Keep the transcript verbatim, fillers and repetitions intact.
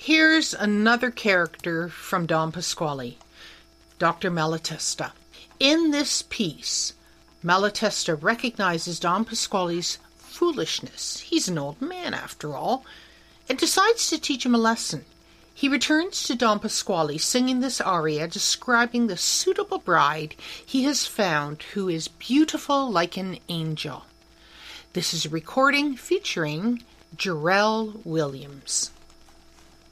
Here's another character from Don Pasquale, Doctor Malatesta. In this piece, Malatesta recognizes Don Pasquale's foolishness. He's an old man, after all, and decides to teach him a lesson. He returns to Don Pasquale singing this aria describing the suitable bride he has found who is beautiful like an angel. This is a recording featuring Jarrell Williams.